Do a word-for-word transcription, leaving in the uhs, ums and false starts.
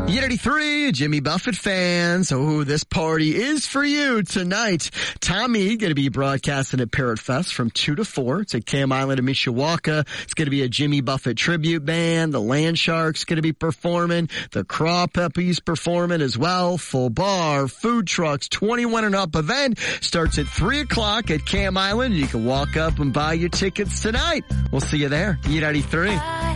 Unity three, Jimmy Buffett fans. Oh, this party is for you tonight. Tommy going to be broadcasting at Parrot Fest from two to four. It's at Cam Island in Mishawaka. It's going to be a Jimmy Buffett tribute band. The Land Sharks going to be performing. The Craw Peppies performing as well. Full bar, food trucks, twenty-one and up event. Starts at three o'clock at Cam Island. You can walk up and buy your tickets tonight. We'll see you there. Unity three.